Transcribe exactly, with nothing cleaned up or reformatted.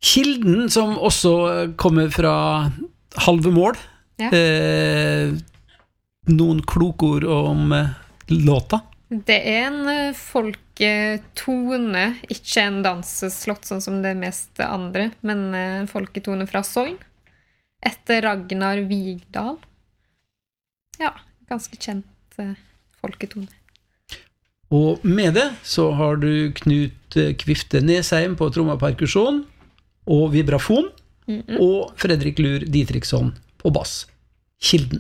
Kilden, som også kommer fra halve mål. Ja. Eh, noen klokord om eh, låta. Det er en eh, folketone, ikke en danseslott sånn som det meste andre, men eh, en folketone fra Sogn, etter Ragnar Vigdal. Ja, ganske kjent eh, folketone. Og med det så har du Knut Kvifte Nesheim på trommeperkusjon og vibrafon, Mm-mm. og Fredrik Lur Dietriksson på bass. Kilden.